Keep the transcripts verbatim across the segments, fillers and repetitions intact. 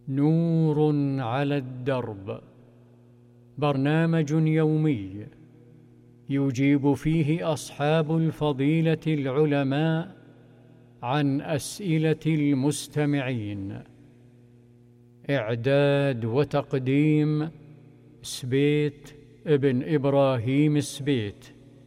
نور على الدرب، برنامج يومي يجيب فيه أصحاب الفضيلة العلماء عن أسئلة المستمعين. إعداد وتقديم سبيت ابن إبراهيم سبيت.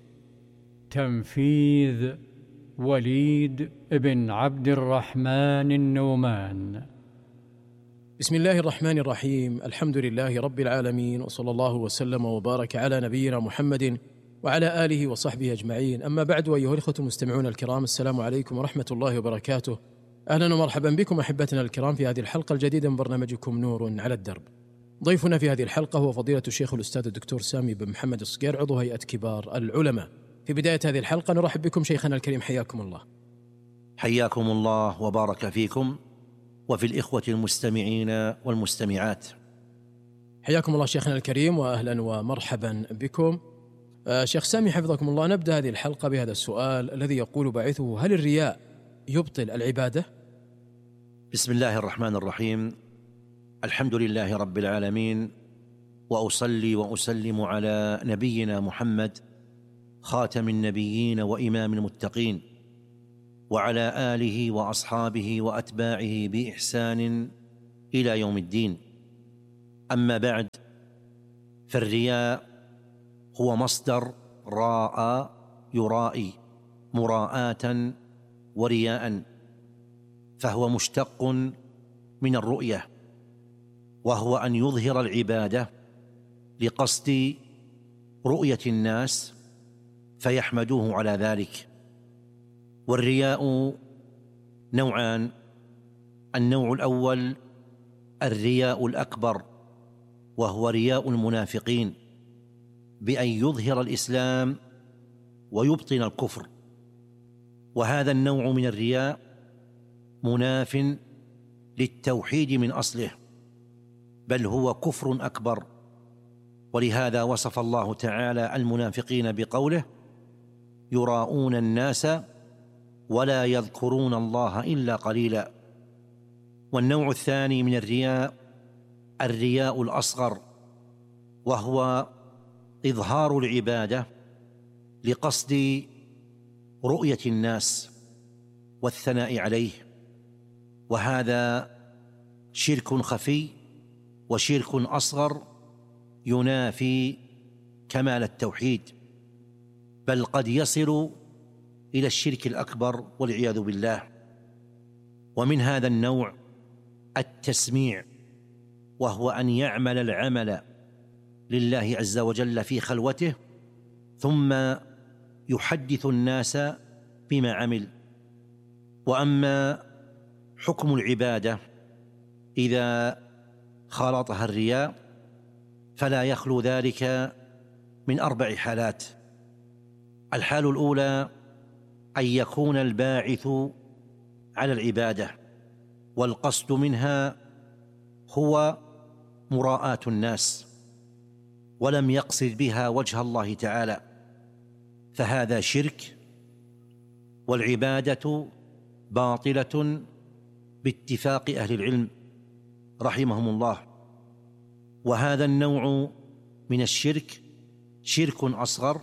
تنفيذ وليد ابن عبد الرحمن النومان. بسم الله الرحمن الرحيم. الحمد لله رب العالمين، وصلى الله وسلم وبارك على نبينا محمد وعلى آله وصحبه أجمعين. أما بعد، أيها الإخوة المستمعون الكرام، السلام عليكم ورحمة الله وبركاته. أهلا ومرحبا بكم أحبتنا الكرام في هذه الحلقة الجديدة من برنامجكم نور على الدرب. ضيفنا في هذه الحلقة هو فضيلة الشيخ الأستاذ الدكتور سامي بن محمد الصقير، عضو هيئة كبار العلماء. في بداية هذه الحلقة نرحب بكم شيخنا الكريم، حياكم الله. حياكم الله وبارك فيكم وفي الإخوة المستمعين والمستمعات. حياكم الله شيخنا الكريم وأهلا ومرحبا بكم. آه شيخ سامي حفظكم الله، نبدأ هذه الحلقة بهذا السؤال الذي يقول باعثه: هل الرياء يبطل العبادة؟ بسم الله الرحمن الرحيم. الحمد لله رب العالمين، وأصلي وأسلم على نبينا محمد خاتم النبيين وإمام المتقين، وعلى آله وأصحابه وأتباعه بإحسان إلى يوم الدين. أما بعد، فالرياء هو مصدر راء يرائي، مراءة ورياء، فهو مشتق من الرؤية، وهو أن يظهر العبادة لقصد رؤية الناس فيحمدوه على ذلك. والرياء نوعان: النوع الأول الرياء الأكبر، وهو رياء المنافقين بأن يظهر الإسلام ويبطن الكفر، وهذا النوع من الرياء مناف للتوحيد من أصله، بل هو كفر أكبر. ولهذا وصف الله تعالى المنافقين بقوله: يراءون الناس ولا يذكرون الله إلا قليلا. والنوع الثاني من الرياء الرياء الأصغر، وهو إظهار العبادة لقصد رؤية الناس والثناء عليه، وهذا شرك خفي وشرك أصغر ينافي كمال التوحيد، بل قد يصل إلى الشرك الأكبر والعياذ بالله. ومن هذا النوع التسميع، وهو أن يعمل العمل لله عز وجل في خلوته ثم يحدث الناس بما عمل. وأما حكم العبادة إذا خالطها الرياء فلا يخلو ذلك من أربع حالات. الحال الأولى أن يكون الباعث على العبادة والقصد منها هو مراءاة الناس، ولم يقصد بها وجه الله تعالى، فهذا شرك، والعبادة باطلة باتفاق أهل العلم رحمهم الله. وهذا النوع من الشرك شرك أصغر،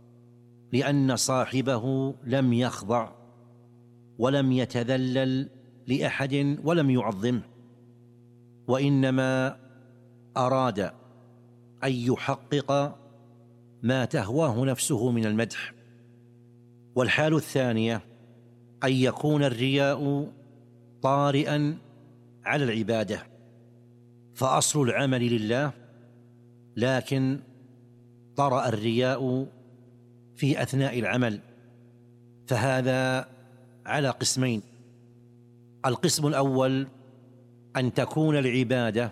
لأن صاحبه لم يخضع ولم يتذلل لأحد ولم يعظمه، وإنما أراد أن يحقق ما تهواه نفسه من المدح. والحال الثانية أن يكون الرياء طارئا على العبادة، فأصل العمل لله، لكن طرأ الرياء في أثناء العمل، فهذا على قسمين: القسم الأول أن تكون العبادة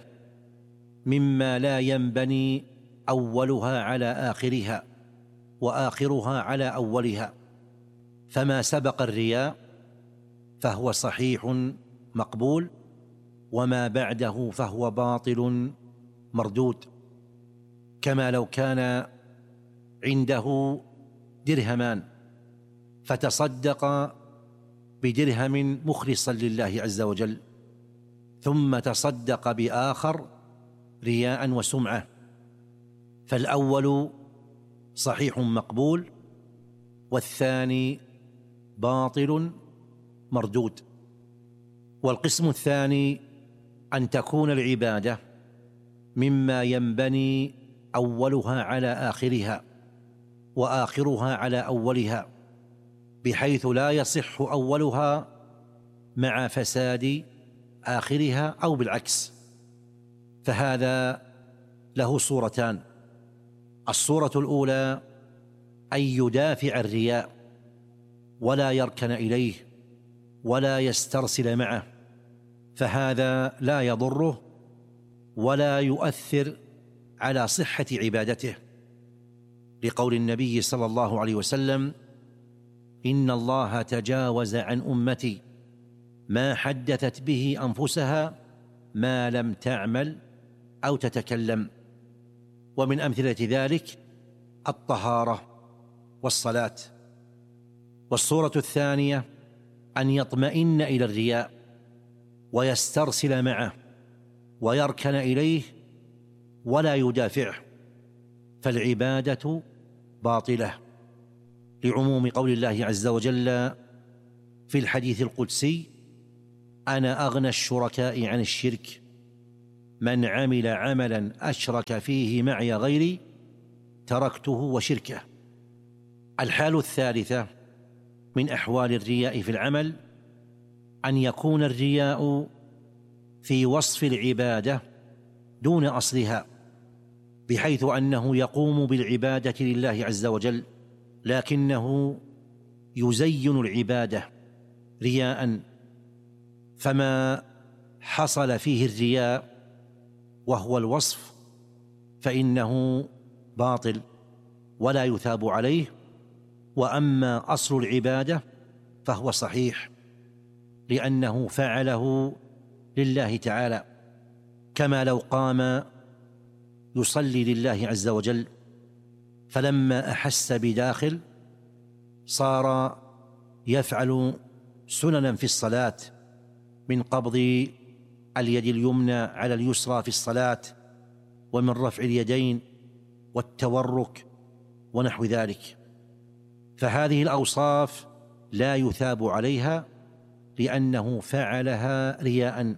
مما لا ينبني أولها على آخرها وآخرها على أولها، فما سبق الرياء فهو صحيح مقبول، وما بعده فهو باطل مردود. كما لو كان عنده درهمان فتصدق بدرهم مخلصا لله عز وجل، ثم تصدق بآخر رياء وسمعة، فالأول صحيح مقبول والثاني باطل مردود. والقسم الثاني أن تكون العبادة مما ينبني أولها على آخرها وآخرها على أولها، بحيث لا يصح أولها مع فساد آخرها أو بالعكس. فهذا له صورتان: الصورة الأولى أن يدافع الرياء ولا يركن إليه ولا يسترسل معه، فهذا لا يضره ولا يؤثر على صحة عبادته، لقول النبي صلى الله عليه وسلم: إن الله تجاوز عن أمتي ما حدثت به أنفسها ما لم تعمل أو تتكلم. ومن أمثلة ذلك الطهارة والصلاة. والصورة الثانية أن يطمئن إلى الرياء ويسترسل معه ويركن إليه ولا يدافعه، فالعبادة باطلة، لعموم قول الله عز وجل في الحديث القدسي: أنا أغنى الشركاء عن الشرك، من عمل عملا أشرك فيه معي غيري تركته وشركه. الحال الثالثة من أحوال الرياء في العمل أن يكون الرياء في وصف العبادة دون أصلها، بحيث أنه يقوم بالعبادة لله عز وجل لكنه يزين العبادة رياء، فما حصل فيه الرياء وهو الوصف فإنه باطل ولا يثاب عليه، وأما أصل العبادة فهو صحيح لأنه فعله لله تعالى، كما لو قام يصلي لله عز وجل فلما أحس بداخل صار يفعل سننا في الصلاة من قبض اليد اليمنى على اليسرى في الصلاة، ومن رفع اليدين والتورك ونحو ذلك. فهذه الأوصاف لا يثاب عليها لأنه فعلها رياء.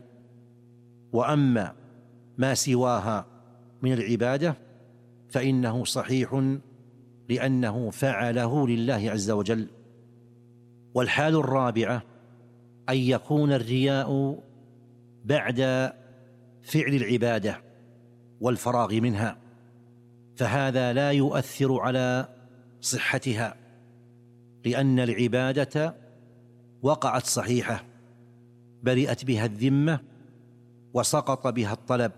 وأما ما سواها من العبادة فإنه صحيح لأنه فعله لله عز وجل. والحال الرابعة أن يكون الرياء بعد فعل العبادة والفراغ منها، فهذا لا يؤثر على صحتها، لأن العبادة وقعت صحيحة برئت بها الذمة وسقط بها الطلب،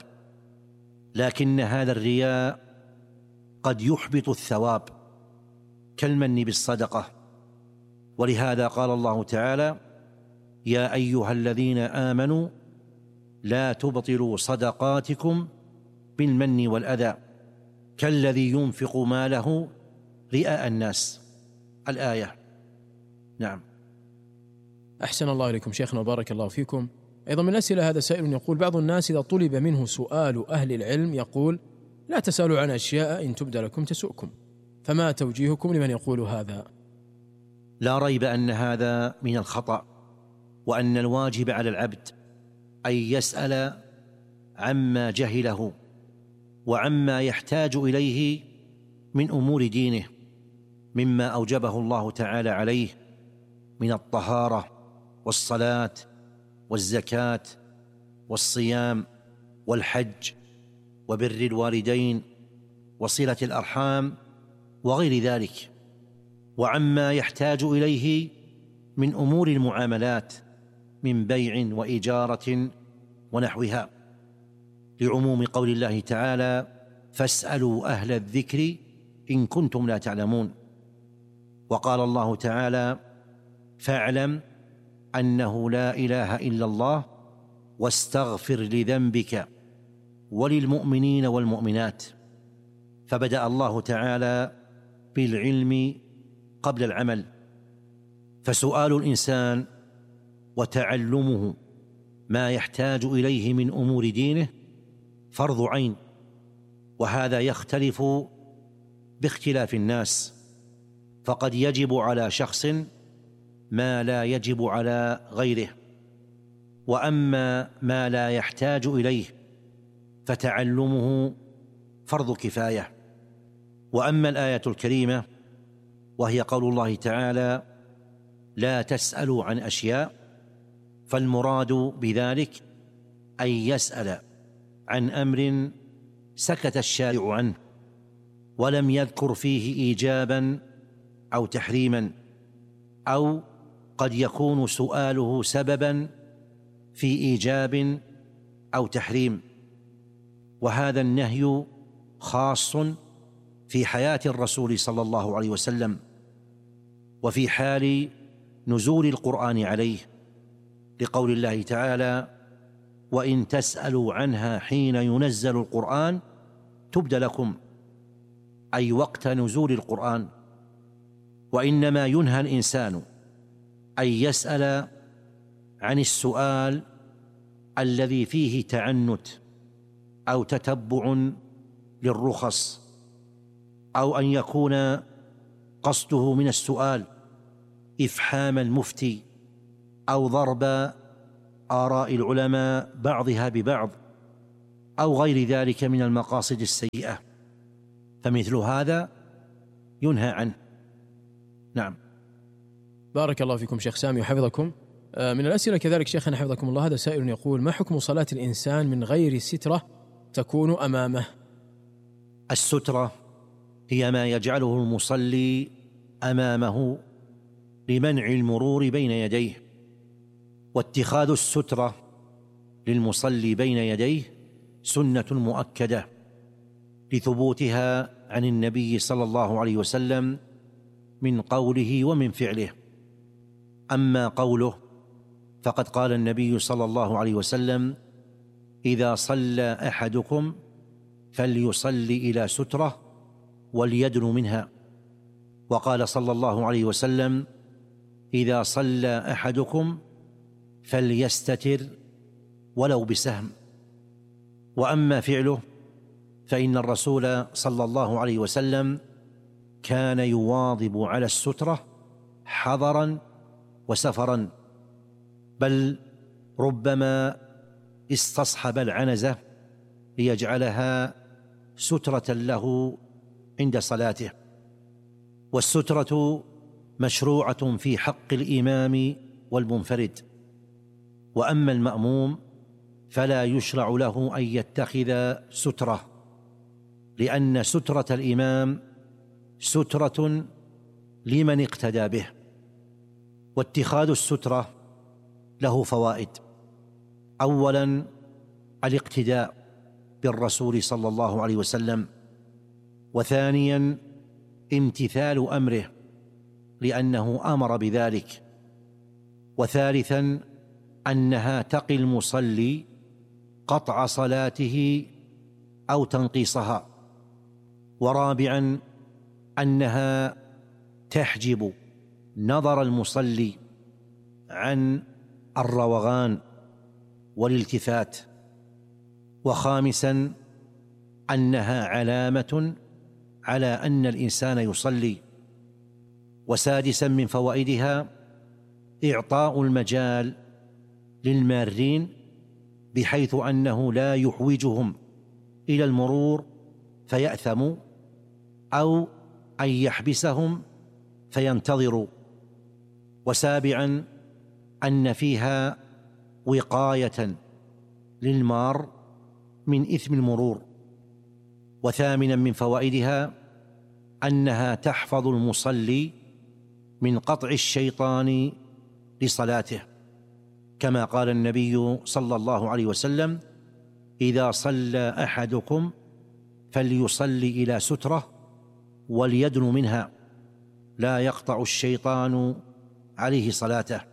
لكن هذا الرياء قد يحبط الثواب كالمن بالصدقة. ولهذا قال الله تعالى: يا أيها الذين آمنوا لا تبطلوا صدقاتكم بالمن والأذى كالذي ينفق ماله رئاء الناس. الآية. نعم. أحسن الله إليكم شيخنا وبارك الله فيكم. أيضا من الأسئلة هذا سائل يقول: بعض الناس إذا طلب منه سؤال أهل العلم يقول: لا تسألوا عن أشياء إن تبدى لكم تسؤكم، فما توجيهكم لمن يقول هذا؟ لا ريب أن هذا من الخطأ، وأن الواجب على العبد أن يسأل عما جهله وعما يحتاج إليه من أمور دينه مما أوجبه الله تعالى عليه من الطهارة والصلاة والزكاة والصيام والحج وبر الوالدين وصلة الأرحام وغير ذلك، وعما يحتاج إليه من أمور المعاملات من بيع وإجارة ونحوها، لعموم قول الله تعالى: فاسألوا أهل الذكر إن كنتم لا تعلمون. وقال الله تعالى: فاعلم أنه لا إله إلا الله واستغفر لذنبك وللمؤمنين والمؤمنات. فبدأ الله تعالى بالعلم قبل العمل، فسؤال الإنسان وتعلمه ما يحتاج إليه من أمور دينه فرض عين، وهذا يختلف باختلاف الناس، فقد يجب على شخص ما لا يجب على غيره، وأما ما لا يحتاج إليه فتعلمه فرض كفاية. وأما الآية الكريمة وهي قول الله تعالى: لا تسألوا عن أشياء، فالمراد بذلك أن يسأل عن أمر سكت الشارع عنه ولم يذكر فيه إيجابا أو تحريما، أو قد يكون سؤاله سببا في إيجاب أو تحريم. وهذا النهي خاص في حياة الرسول صلى الله عليه وسلم وفي حال نزول القرآن عليه، لقول الله تعالى: وإن تسألوا عنها حين ينزل القرآن تبد لكم، أي وقت نزول القرآن. وإنما ينهى الإنسان أن يسأل عن السؤال الذي فيه تعنت أو تتبع للرخص، أو أن يكون قصده من السؤال إفحام المفتي أو ضرب آراء العلماء بعضها ببعض أو غير ذلك من المقاصد السيئة، فمثل هذا ينهى عنه. نعم. بارك الله فيكم شيخ سامي وحفظكم. من الأسئلة كذلك شيخنا حفظكم الله، هذا سائل يقول: ما حكم صلاة الإنسان من غير سترة تكون أمامه؟ السترة هي ما يجعله المصلي أمامه لمنع المرور بين يديه، واتخاذ السترة للمصلي بين يديه سنة مؤكدة لثبوتها عن النبي صلى الله عليه وسلم من قوله ومن فعله. أما قوله فقد قال النبي صلى الله عليه وسلم: إذا صلى أحدكم فليصلي إلى سترة وليدن منها. وقال صلى الله عليه وسلم: إذا صلى أحدكم فليستتر ولو بسهم. وأما فعله فإن الرسول صلى الله عليه وسلم كان يواظب على السترة حضرا وسفرا، بل ربما استصحب العنزة ليجعلها سترة له عند صلاته. والسترة مشروعة في حق الإمام والمنفرد، وأما المأموم فلا يشرع له أن يتخذ سترة، لأن سترة الإمام سترة لمن اقتدى به. واتخاذ السترة له فوائد: أولا الاقتداء بالرسول صلى الله عليه وسلم، وثانيا امتثال أمره لأنه أمر بذلك، وثالثا أنها تقي المصلي قطع صلاته أو تنقيصها، ورابعا أنها تحجب نظر المصلي عن الروغان والالتفات، وخامسا أنها علامة على أن الإنسان يصلي، وسادسا من فوائدها إعطاء المجال للمارين بحيث أنه لا يحوجهم إلى المرور فيأثموا، أو أن يحبسهم فينتظروا، وسابعا أن فيها وقاية للمار من إثم المرور، وثامنا من فوائدها أنها تحفظ المصلي من قطع الشيطان لصلاته، كما قال النبي صلى الله عليه وسلم: إذا صلى أحدكم فليصلي إلى سترة وليدن منها، لا يقطع الشيطان عليه صلاته.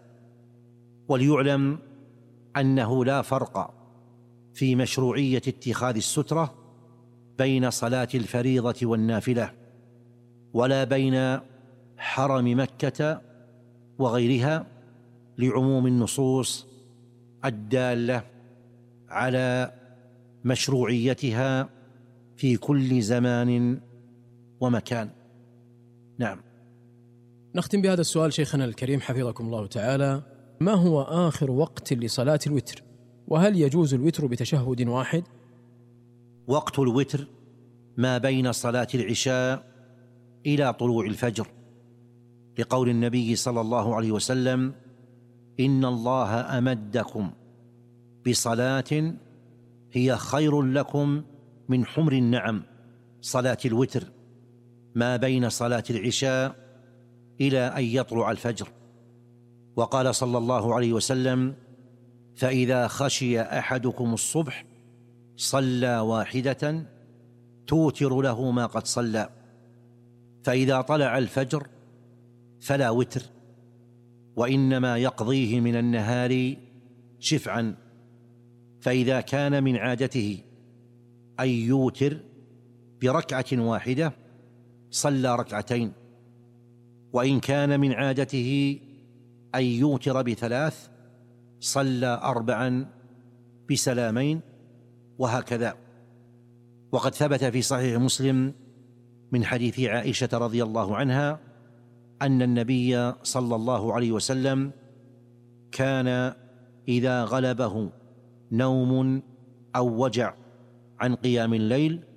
وليعلم أنه لا فرق في مشروعية اتخاذ السترة بين صلاة الفريضة والنافلة، ولا بين حرم مكة وغيرها، لعموم النصوص الدالة على مشروعيتها في كل زمان ومكان. نعم. نختم بهذا السؤال شيخنا الكريم حفظكم الله تعالى: ما هو آخر وقت لصلاة الوتر؟ وهل يجوز الوتر بتشهد واحد؟ وقت الوتر ما بين صلاة العشاء إلى طلوع الفجر، لقول النبي صلى الله عليه وسلم: إن الله أمدكم بصلاة هي خير لكم من حمر النعم، صلاة الوتر ما بين صلاة العشاء إلى أن يطلع الفجر. وقال صلى الله عليه وسلم: فإذا خشي أحدكم الصبح صلى واحدة توتر له ما قد صلى، فإذا طلع الفجر فلا وتر، وإنما يقضيه من النهار شفعا. فإذا كان من عادته أن يوتر بركعة واحدة صلى ركعتين، وإن كان من عادته أن يوتر بثلاث صلى أربعا بسلامين، وهكذا. وقد ثبت في صحيح مسلم من حديث عائشة رضي الله عنها أن النبي صلى الله عليه وسلم كان إذا غلبه نوم أو وجع عن قيام الليل